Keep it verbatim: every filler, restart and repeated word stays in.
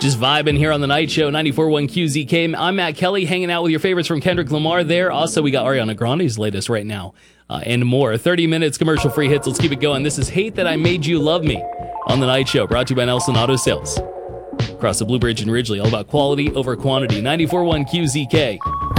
Just vibing here on the night show, ninety-four point one Q Z K. I'm Matt Kelly, hanging out with your favorites from Kendrick Lamar there. Also, we got Ariana Grande's latest right now, uh, and more. thirty minutes, commercial-free hits. Let's keep it going. This is Hate That I Made You Love Me on the night show, brought to you by Nelson Auto Sales. Across the Blue Bridge in Ridgely, all about quality over quantity. ninety-four point one Q Z K.